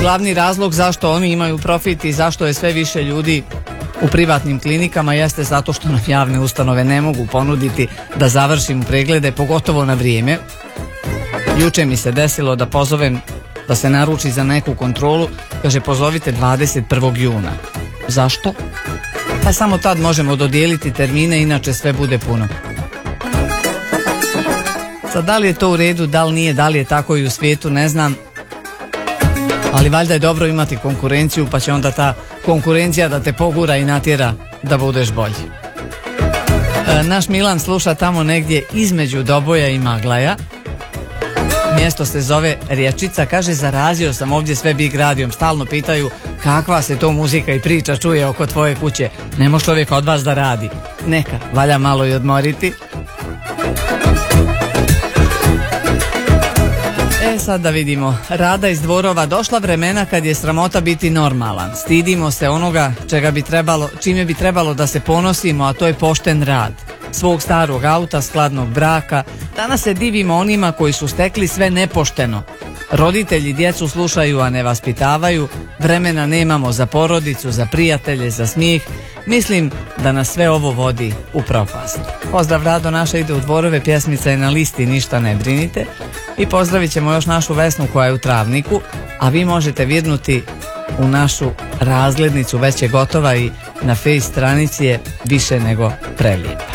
Glavni razlog zašto oni imaju profit i zašto je sve više ljudi u privatnim klinikama jeste zato što nam javne ustanove ne mogu ponuditi da završim preglede, pogotovo na vrijeme. Juče mi se desilo da pozovem da se naruči za neku kontrolu, kaže pozovite 21. juna. Zašto? Pa samo tad možemo dodijeliti termine, inače sve bude puno. Sad, da li je to u redu, da li nije, da li je tako i u svijetu, ne znam. Ali valjda je dobro imati konkurenciju, pa će onda ta konkurencija da te pogura i natjera da budeš bolji. Naš Milan sluša tamo negdje između Doboja i Maglaja. Mjesto se zove Rječica, kaže zarazio sam ovdje sve Big radijom, stalno pitaju kakva se to muzika i priča čuje oko tvoje kuće. Ne može čovjek od vas da radi. Neka, valja malo i odmoriti. Sad da vidimo. Rada iz Dvorova, došla vremena kad je sramota biti normalan. Stidimo se onoga čime bi trebalo da se ponosimo, a to je pošten rad. Svog starog auta, skladnog braka. Danas se divimo onima koji su stekli sve nepošteno. Roditelji djecu slušaju, a ne vaspitavaju. Vremena nemamo za porodicu, za prijatelje, za smijeh. Mislim da nas sve ovo vodi u propast. Pozdrav Rado, naša ide u Dvorove, pjesmica je na listi, ništa ne brinite. I pozdravit ćemo još našu Vesnu koja je u Travniku, a vi možete virnuti u našu razglednicu, već je gotova i na Face stranici je više nego prelijepa.